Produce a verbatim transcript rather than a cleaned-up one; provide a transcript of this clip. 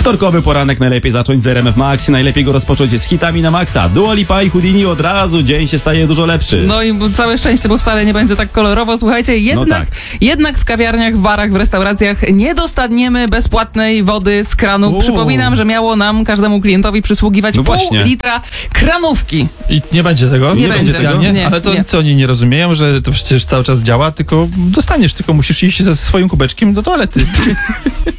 Wtorkowy poranek najlepiej zacząć z R M F Max i najlepiej go rozpocząć z hitami na maksa. Dua Lipa i Houdini od razu dzień się staje dużo lepszy. No i całe szczęście, bo wcale nie będzie tak kolorowo. Słuchajcie, jednak, No tak. jednak w kawiarniach, w barach, w restauracjach nie dostaniemy bezpłatnej wody z kranu. Uuu. Przypominam, że miało nam, każdemu klientowi przysługiwać No pół właśnie. litra kranówki. I nie będzie tego? Nie będzie specjalnie? tego, nie, Ale to nie. co, oni nie rozumieją, że to przecież cały czas działa, tylko dostaniesz, tylko musisz iść ze swoim kubeczkiem do toalety.